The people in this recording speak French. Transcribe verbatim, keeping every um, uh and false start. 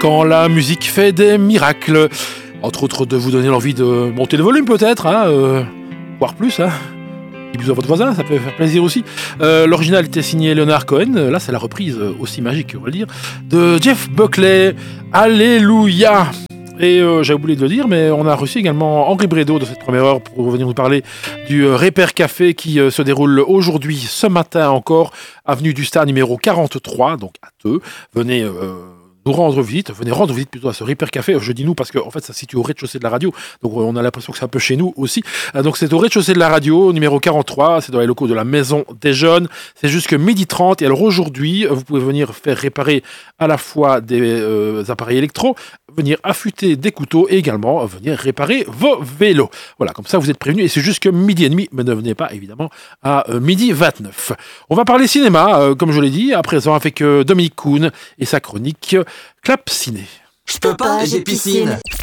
quand la musique fait des miracles. Entre autres, de vous donner l'envie de monter le volume peut-être, hein, euh, voire plus. Hein. Des bisous à votre voisin, ça peut faire plaisir aussi. Euh, l'original était signé Leonard Cohen. Là, c'est la reprise aussi magique, on va le dire, de Jeff Buckley. Alléluia. Et euh, j'ai oublié de le dire, mais on a reçu également Henri Brédot de cette première heure pour venir nous parler du euh, Repair Café qui euh, se déroule aujourd'hui, ce matin encore, avenue du Stade numéro quarante-trois, donc à Theux. Venez euh, nous rendre visite, venez rendre visite plutôt à ce Repair Café. Je dis nous parce qu'en fait ça se situe au rez-de-chaussée de la radio, donc euh, on a l'impression que c'est un peu chez nous aussi. Euh, donc c'est au rez-de-chaussée de la radio, numéro quarante-trois, c'est dans les locaux de la Maison des Jeunes. C'est jusque midi trente. Et alors aujourd'hui, vous pouvez venir faire réparer à la fois des euh, appareils électro, venir affûter des couteaux et également venir réparer vos vélos. Voilà, comme ça vous êtes prévenus et c'est jusque midi et demi, mais ne venez pas évidemment à euh, midi vingt-neuf. On va parler cinéma, euh, comme je l'ai dit, à présent avec euh, Dominique Kuhn et sa chronique Clap Ciné. Je peux pas, j'ai piscine.